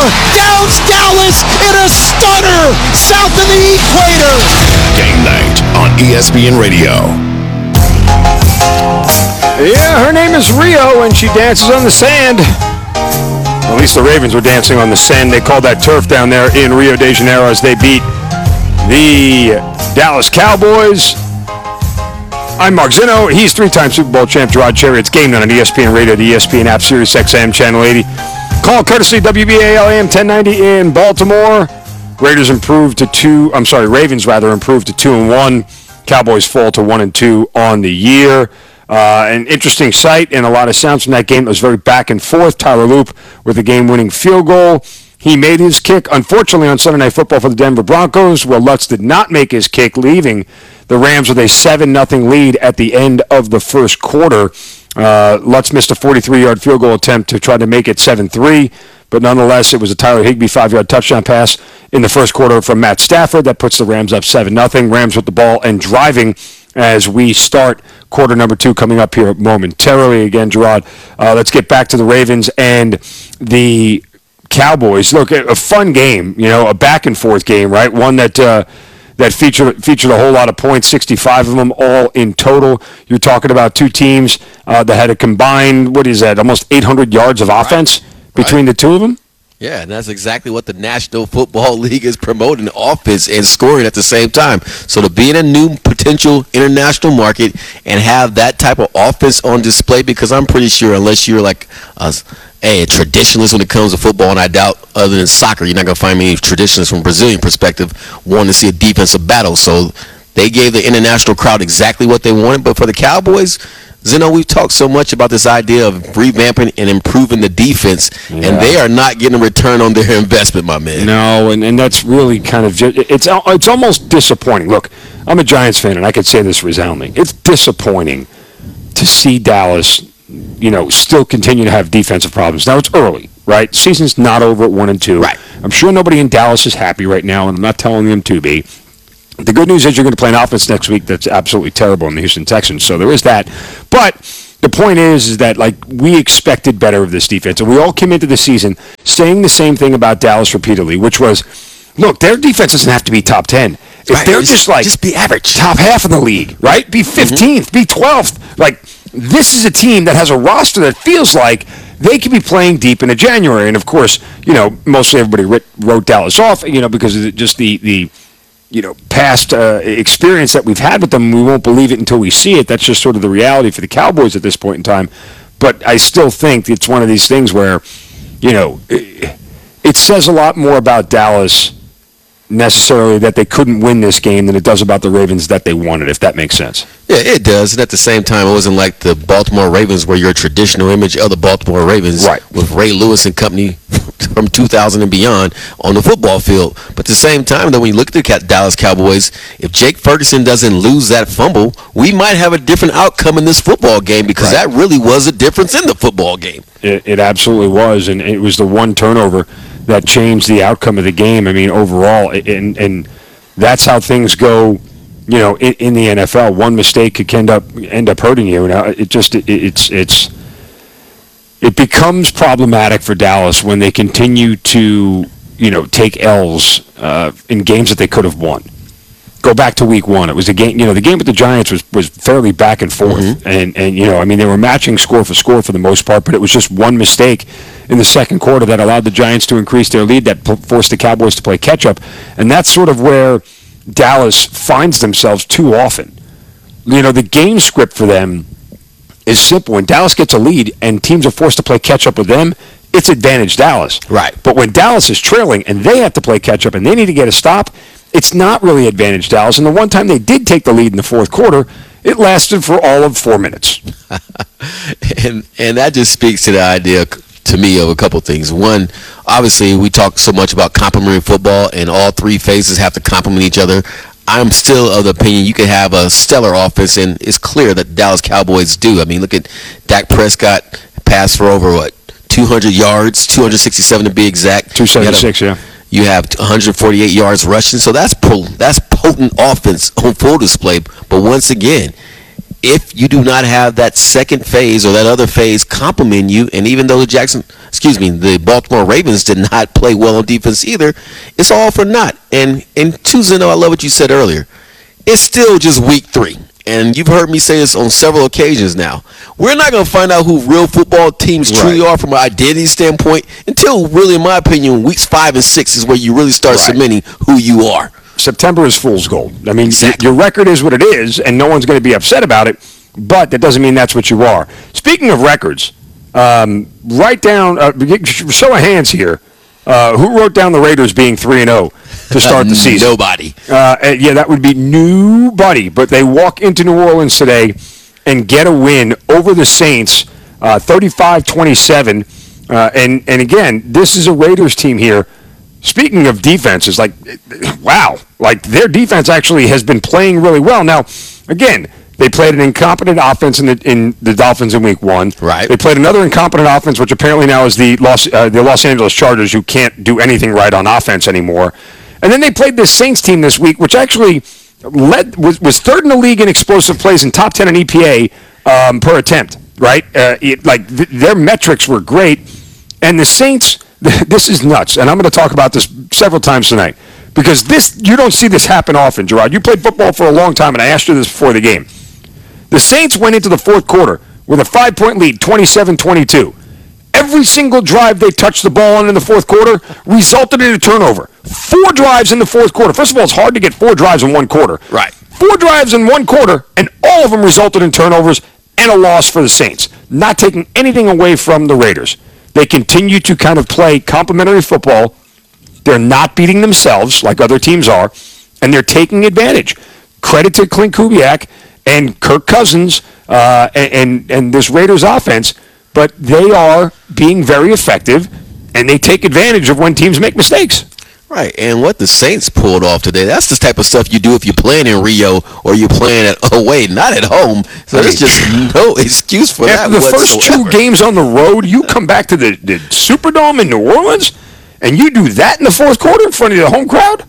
Downs Dallas in a stunner south of the equator. Game night on ESPN Radio. Yeah, her name is Rio, and she dances on the sand. At least the Ravens were dancing on the sand. They called that turf down there in Rio de Janeiro as they beat the Dallas Cowboys. I'm Mark Zinno. He's three-time Super Bowl champ Gerard Cherry. It's Game Night on ESPN Radio, the ESPN app, Sirius XM, Channel 80. Call courtesy WBAL AM 1090 in Baltimore. Ravens improved to 2-1. Cowboys fall to 1-2 on the year. An interesting sight and a lot of sounds from that game. It was very back and forth. Tyler Loop with a game-winning field goal. He made his kick, unfortunately, on Sunday Night Football for the Denver Broncos. Will Lutz did not make his kick, leaving the Rams with a 7-0 lead at the end of the first quarter. Lutz missed a 43-yard field goal attempt to try to make it 7-3, but nonetheless, it was a Tyler Higbee 5-yard touchdown pass in the first quarter from Matt Stafford that puts the Rams up 7-0. Rams with the ball and driving as we start quarter number 2 coming up here momentarily. Again, Gerard, let's get back to the Ravens and the Cowboys. Look, a fun game, a back-and-forth game, right? One that featured a whole lot of points, 65 of them all in total. You're talking about two teams that had a combined, almost 800 yards of offense between the two of them? Yeah, and that's exactly what the National Football League is promoting, offense and scoring at the same time. So to be in a new potential international market and have that type of offense on display, because I'm pretty sure unless you're like a traditionalist when it comes to football, and I doubt other than soccer, you're not going to find many traditionalists from a Brazilian perspective wanting to see a defensive battle. So they gave the international crowd exactly what they wanted. But for the Cowboys, Zeno, we've talked so much about this idea of revamping and improving the defense, and they are not getting a return on their investment, my man. No, and that's really kind of it's almost disappointing. Look, I'm a Giants fan, and I could say this resoundingly. It's disappointing to see Dallas, still continue to have defensive problems. Now, it's early, right? Season's not over at 1-2. Right. I'm sure nobody in Dallas is happy right now, and I'm not telling them to be. The good news is you're going to play an offense next week that's absolutely terrible in the Houston Texans, so there is that. But the point is that we expected better of this defense, and we all came into the season saying the same thing about Dallas repeatedly, which was, look, their defense doesn't have to be top 10. If they're just be average, top half of the league, right? Be 15th, be 12th. This is a team that has a roster that feels like they could be playing deep into January, and of course, mostly everybody wrote Dallas off, because of just the past experience that we've had with them. We won't believe it until we see it. That's just sort of the reality for the Cowboys at this point in time. But I still think it's one of these things where, it says a lot more about Dallas necessarily that they couldn't win this game than it does about the Ravens that they won it, if that makes sense. Yeah, it does. And at the same time, it wasn't like the Baltimore Ravens were your traditional image of the Baltimore Ravens with Ray Lewis and company from 2000 and beyond on the football field. But at the same time, though, when you look at the Dallas Cowboys, if Jake Ferguson doesn't lose that fumble, we might have a different outcome in this football game, because that really was a difference in the football game. It absolutely was, and it was the one turnover that changed the outcome of the game. I mean, overall, and that's how things go, in the NFL. One mistake could end up hurting you. Now, it becomes problematic for Dallas when they continue to, take L's in games that they could have won. Go back to week 1. It was a game, the game with the Giants was fairly back and forth. And they were matching score for the most part, but it was just one mistake in the second quarter that allowed the Giants to increase their lead, that forced the Cowboys to play catch-up. And that's sort of where Dallas finds themselves too often. The game script for them is simple. When Dallas gets a lead and teams are forced to play catch-up with them, it's advantage Dallas. Right. But when Dallas is trailing and they have to play catch-up and they need to get a stop, it's not really advantage Dallas. And the one time they did take the lead in the fourth quarter, it lasted for all of 4 minutes. and that just speaks to the idea, to me, of a couple things. One, obviously, we talk so much about complementary football, and all three phases have to complement each other. I'm still of the opinion you can have a stellar offense, and it's clear that Dallas Cowboys do. I mean, look at Dak Prescott, passed for over, 200 yards, 267 to be exact. 276, yeah. You have 148 yards rushing, so that's potent offense on full display. But once again, if you do not have that second phase or that other phase complement you, and even though the Baltimore Ravens did not play well on defense either, it's all for naught. And Susan, I love what you said earlier. It's still just week 3. And you've heard me say this on several occasions now. We're not going to find out who real football teams truly are from an identity standpoint until, really, in my opinion, weeks 5 and 6 is where you really start cementing who you are. September is fool's gold. I mean, exactly. Your record is what it is, and no one's going to be upset about it, but that doesn't mean that's what you are. Speaking of records, write down, show of hands here. Who wrote down the Raiders being 3-0 to start the season? Nobody. Yeah, that would be nobody. But they walk into New Orleans today and get a win over the Saints, 35-27. And again, this is a Raiders team here. Speaking of defenses, wow. Their defense actually has been playing really well. Now, again, they played an incompetent offense in the Dolphins in Week 1. Right. They played another incompetent offense, which apparently now is the Los Angeles Chargers, who can't do anything right on offense anymore. And then they played this Saints team this week, which actually was third in the league in explosive plays and top 10 in EPA per attempt. Right. Their metrics were great, and the Saints. This is nuts, and I'm going to talk about this several times tonight because you don't see this happen often, Gerard. You played football for a long time, and I asked you this before the game. The Saints went into the fourth quarter with a 5-point lead, 27-22. Every single drive they touched the ball on in the fourth quarter resulted in a turnover. 4 drives in the fourth quarter. First of all, it's hard to get 4 drives in one quarter. Right. 4 drives in one quarter, and all of them resulted in turnovers and a loss for the Saints, not taking anything away from the Raiders. They continue to kind of play complementary football. They're not beating themselves like other teams are, and they're taking advantage. Credit to Clint Kubiak and Kirk Cousins and this Raiders offense, but they are being very effective, and they take advantage of when teams make mistakes. Right, and what the Saints pulled off today, that's the type of stuff you do if you're playing in Rio or you're playing away, not at home. So there's just no excuse for that whatsoever. After the first 2 games on the road, you come back to the Superdome in New Orleans, and you do that in the fourth quarter in front of the home crowd?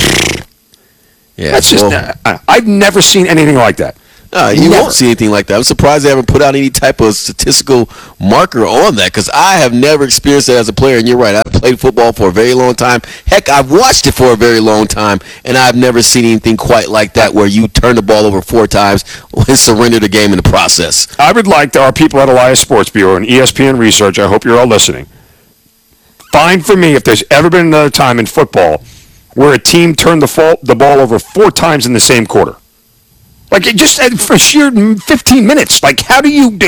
Yeah, that's just I've never seen anything like that. You won't see anything like that. I'm surprised they haven't put out any type of statistical marker on that because I have never experienced that as a player. And you're right, I've played football for a very long time. Heck, I've watched it for a very long time, and I've never seen anything quite like that where you turn the ball over 4 times and surrender the game in the process. I would like our people at Elias Sports Bureau and ESPN Research, I hope you're all listening, find for me if there's ever been another time in football where a team turned the ball over 4 times in the same quarter. Just for sheer 15 minutes. How do you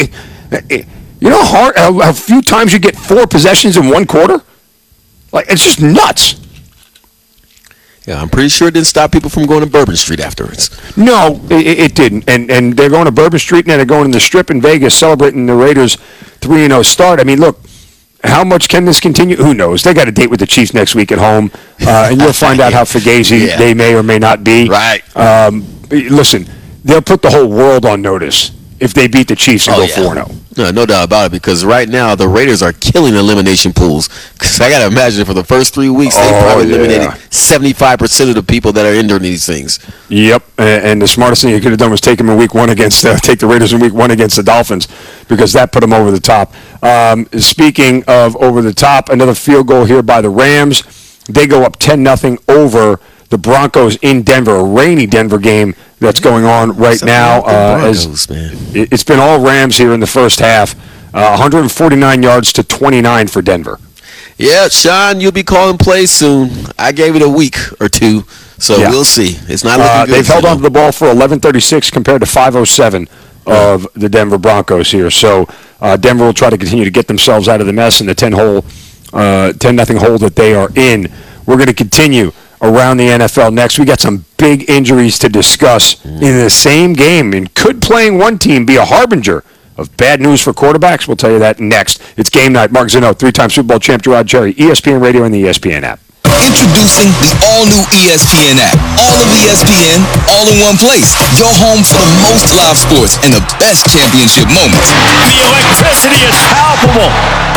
how few times you get 4 possessions in one quarter? It's just nuts. Yeah, I'm pretty sure it didn't stop people from going to Bourbon Street afterwards. No, it didn't. And they're going to Bourbon Street, and they're going to the Strip in Vegas celebrating the Raiders' 3-0 start. I mean, look, how much can this continue? Who knows? They got a date with the Chiefs next week at home, and you'll find out how fugazi they may or may not be. Right. Listen, they'll put the whole world on notice if they beat the Chiefs and go 4-0. No doubt about it, because right now the Raiders are killing elimination pools. Because I got to imagine for the first 3 weeks, they probably eliminated 75% of the people that are entering these things. Yep, and the smartest thing you could have done was take them in Week 1 take the Raiders in Week 1 against the Dolphins, because that put them over the top. Speaking of over the top, another field goal here by the Rams. They go up 10-0 over the Broncos in Denver, a rainy Denver game that's going on right now. It's been all Rams here in the first half. 149 yards to 29 for Denver. Yeah, Sean, you'll be calling plays soon. I gave it a week or 2, so we'll see. It's not looking good. They've held on to the ball for 11:36 compared to 5:07 of the Denver Broncos here. So Denver will try to continue to get themselves out of the mess in the 10-0 hole that they are in. We're going to continue around the NFL next. We got some big injuries to discuss in the same game. And could playing one team be a harbinger of bad news for quarterbacks? We'll tell you that next. It's game night. Mark Zinno, 3-time Super Bowl champ Gerard Cherry, ESPN Radio and the ESPN app. Introducing the all-new ESPN app. All of ESPN, all in one place. Your home for the most live sports and the best championship moments. The electricity is palpable.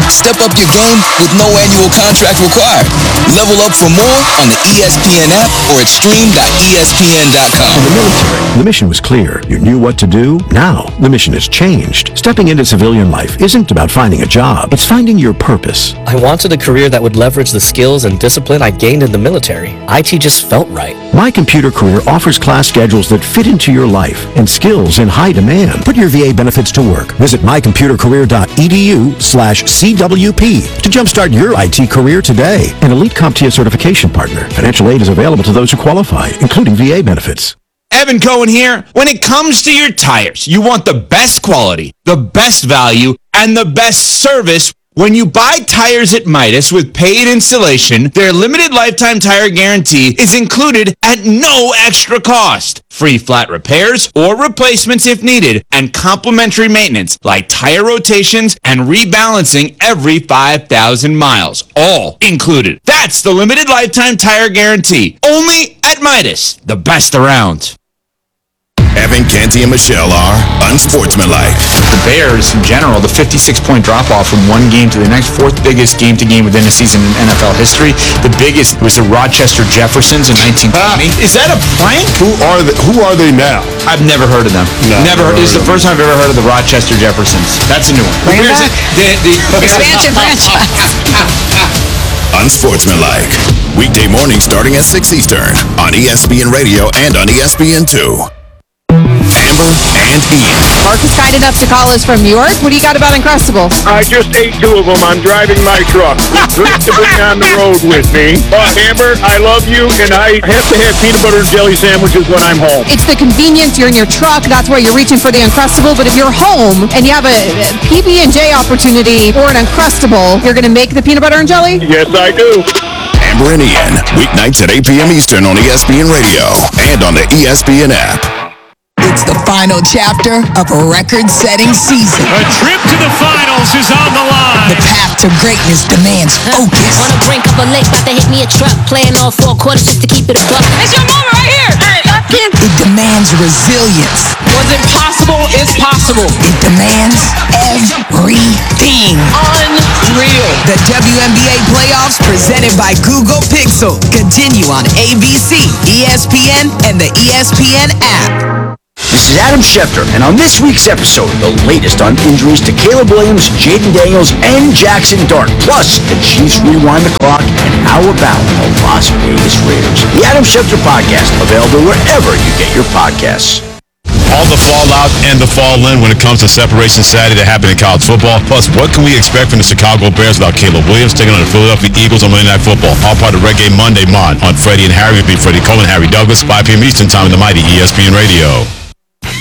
Step up your game with no annual contract required. Level up for more on the ESPN app or at stream.espn.com. In the military, the mission was clear. You knew what to do. Now, the mission has changed. Stepping into civilian life isn't about finding a job. It's finding your purpose. I wanted a career that would leverage the skills and discipline I gained in the military. IT just felt right. My Computer Career offers class schedules that fit into your life and skills in high demand. Put your VA benefits to work. Visit mycomputercareer.edu/CWP to jumpstart your IT career today. An elite CompTIA certification partner. Financial aid is available to those who qualify, including VA benefits. Evan Cohen here. When it comes to your tires, you want the best quality, the best value, and the best service. When you buy tires at Midas with paid installation, their limited lifetime tire guarantee is included at no extra cost. Free flat repairs or replacements if needed, and complimentary maintenance like tire rotations and rebalancing every 5,000 miles. All included. That's the limited lifetime tire guarantee. Only at Midas, the best around. Evan, Canty, and Michelle are unsportsmanlike. The Bears, in general, the 56-point drop-off from one game to the next, fourth biggest game-to-game within a season in NFL history. The biggest was the Rochester Jeffersons in 1920. Is that a prank? Who are they now? I've never heard of them. Never heard. This is the first time I've ever heard of the Rochester Jeffersons. That's a new one. Bring it back. The Expansion franchise. Unsportsmanlike. Weekday mornings starting at 6 Eastern on ESPN Radio and on ESPN2. Amber and Ian. Mark is kind enough to call us from New York. What do you got about Uncrustables? I just ate 2 of them. I'm driving my truck. Please to bring on the road with me. Amber, I love you, and I have to have peanut butter and jelly sandwiches when I'm home. It's the convenience. You're in your truck. That's why you're reaching for the Uncrustable. But if you're home and you have a PB&J opportunity or an Uncrustable, you're going to make the peanut butter and jelly? Yes, I do. Amber and Ian. Weeknights at 8 p.m. Eastern on ESPN Radio and on the ESPN app. It's the final chapter of a record-setting season. A trip to the finals is on the line. The path to greatness demands focus. On the brink of a lake, about to hit me a truck. Playing all 4 quarters just to keep it a buck. It's your moment right here. It demands resilience. What's impossible is possible. It demands everything. Unreal. The WNBA playoffs presented by Google Pixel continue on ABC, ESPN, and the ESPN app. This is Adam Schefter, and on this week's episode, the latest on injuries to Caleb Williams, Jaden Daniels, and Jackson Dart. Plus, the Chiefs rewind the clock, and how about the Las Vegas Raiders? The Adam Schefter Podcast, available wherever you get your podcasts. All the fallout and the fall-in when it comes to Separation Saturday that happened in college football. Plus, what can we expect from the Chicago Bears without Caleb Williams taking on the Philadelphia Eagles on Monday Night Football? All part of Reggae Monday Mod on Freddie and Harry. It'll be Freddie Coleman, Harry Douglas, 5 p.m. Eastern Time on the mighty ESPN Radio.